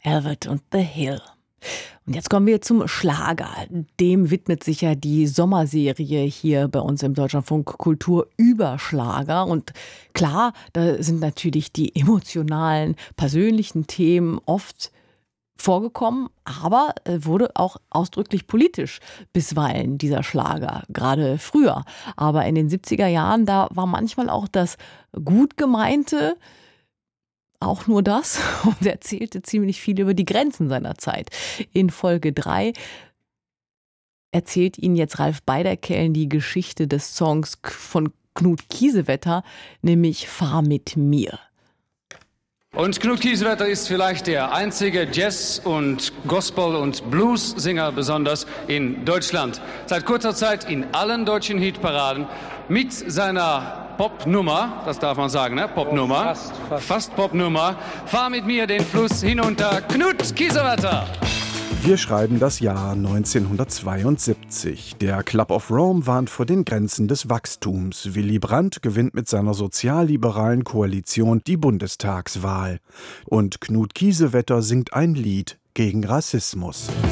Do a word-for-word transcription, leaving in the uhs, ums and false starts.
Velvet und the Hill. Und jetzt kommen wir zum Schlager. Dem widmet sich ja die Sommerserie hier bei uns im Deutschlandfunk Kultur über Schlager. Und klar, da sind natürlich die emotionalen, persönlichen Themen oft vorgekommen, aber wurde auch ausdrücklich politisch bisweilen dieser Schlager, gerade früher. Aber in den siebziger Jahren, da war manchmal auch das gut gemeinte auch nur das und erzählte ziemlich viel über die Grenzen seiner Zeit. In Folge drei erzählt Ihnen jetzt Ralf Beiderkellen die Geschichte des Songs von Knut Kiesewetter, nämlich Fahr mit mir. Und Knut Kiesewetter ist vielleicht der einzige Jazz- und Gospel- und Blues-Sänger besonders in Deutschland. Seit kurzer Zeit in allen deutschen Hitparaden mit seiner Popnummer, das darf man sagen, ne? Popnummer, fast, fast. fast Popnummer. Fahr mit mir den Fluss hinunter, Knut Kiesewetter. Wir schreiben das Jahr neunzehnhundertzweiundsiebzig. Der Club of Rome warnt vor den Grenzen des Wachstums. Willy Brandt gewinnt mit seiner sozialliberalen Koalition die Bundestagswahl. Und Knut Kiesewetter singt ein Lied gegen Rassismus.